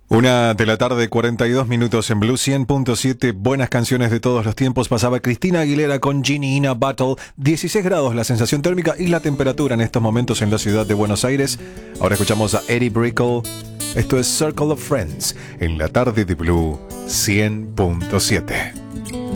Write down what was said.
Una de la tarde, 42 minutos en Blue 100.7. Buenas canciones de todos los tiempos. Pasaba Cristina Aguilera con Ginny in a Bottle. 16 grados la sensación térmica y la temperatura en estos momentos en la ciudad de Buenos Aires. Ahora escuchamos a Eddie Brickell. Esto es Circle of Friends en la tarde de Blue 100.7.